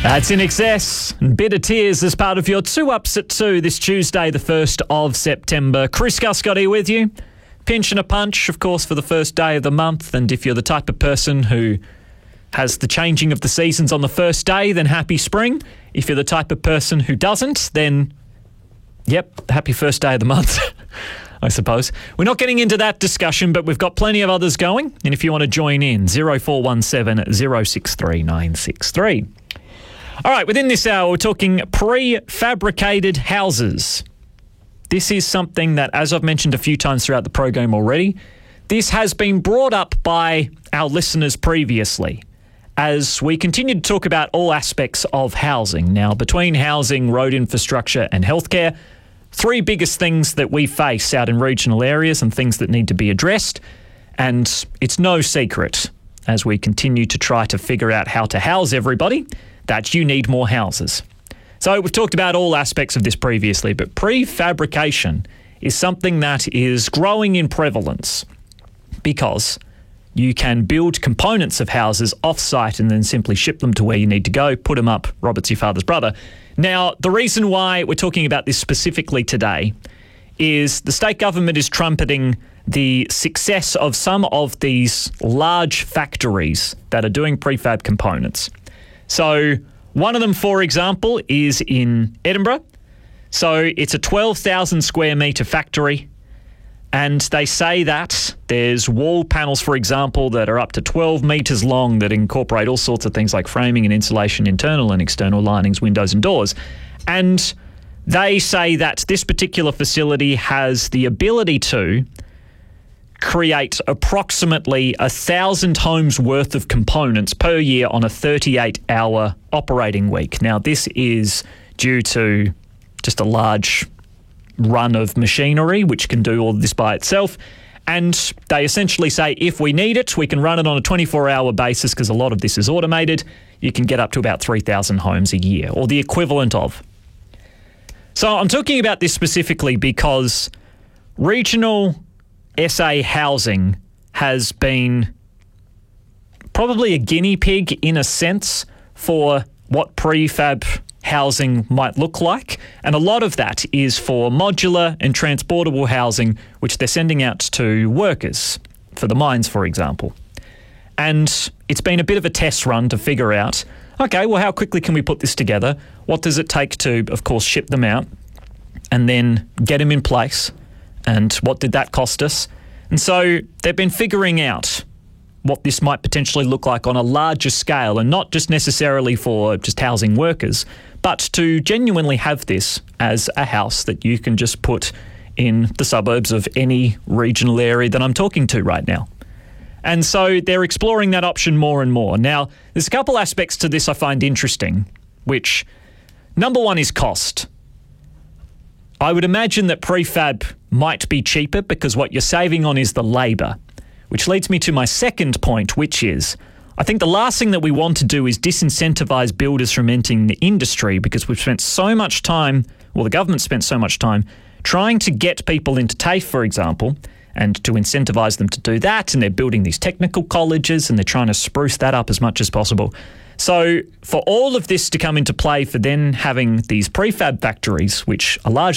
That's In Excess. Bitter Tears as part of your 2 Ups at 2 this Tuesday, the 1st of September. Chris Guscott here with you. Pinch and a punch, of course, for the first day of the month. And if you're the type of person who has the changing of the seasons on the first day, then happy spring. If you're the type of person who doesn't, then, yep, happy first day of the month, I suppose. We're not getting into that discussion, but we've got plenty of others going. And if you want to join in, 0417 063 963. All right, within this hour, we're talking prefabricated houses. This is something that, as I've mentioned a few times throughout the program already, this has been brought up by our listeners previously as we continue to talk about all aspects of housing. Now, between housing, road infrastructure and healthcare, 3 biggest things that we face out in regional areas and things that need to be addressed. And it's no secret, as we continue to try to figure out how to house everybody, that you need more houses. So we've talked about all aspects of this previously, but prefabrication is something that is growing in prevalence because you can build components of houses off-site and then simply ship them to where you need to go, put them up. Robert's your father's brother. Now, the reason why we're talking about this specifically today is the state government is trumpeting the success of some of these large factories that are doing prefab components. So one of them, for example, is in Edinburgh. So it's a 12,000 square metre factory. And they say that there's wall panels, for example, that are up to 12 metres long that incorporate all sorts of things like framing and insulation, internal and external linings, windows and doors. And they say that this particular facility has the ability to create approximately 1,000 homes worth of components per year on a 38-hour operating week. Now, this is due to just a large run of machinery which can do all this by itself. And they essentially say if we need it, we can run it on a 24-hour basis because a lot of this is automated. You can get up to about 3,000 homes a year, or the equivalent of. So I'm talking about this specifically because regional SA housing has been probably a guinea pig in a sense for what prefab housing might look like. And a lot of that is for modular and transportable housing, which they're sending out to workers for the mines, for example. And it's been a bit of a test run to figure out, okay, well, how quickly can we put this together? What does it take to, of course, ship them out and then get them in place? And what did that cost us? And so they've been figuring out what this might potentially look like on a larger scale, and not just necessarily for just housing workers, but to genuinely have this as a house that you can just put in the suburbs of any regional area that I'm talking to right now. And so they're exploring that option more and more. Now, there's a couple aspects to this I find interesting, which number one is cost. I would imagine that prefab might be cheaper because what you're saving on is the labour, which leads me to my second point, which is I think the last thing that we want to do is disincentivise builders from entering the industry because we've spent so much time, well, the government spent so much time trying to get people into TAFE, for example, and to incentivise them to do that, and they're building these technical colleges and they're trying to spruce that up as much as possible. So for all of this to come into play for then having these prefab factories, which are largely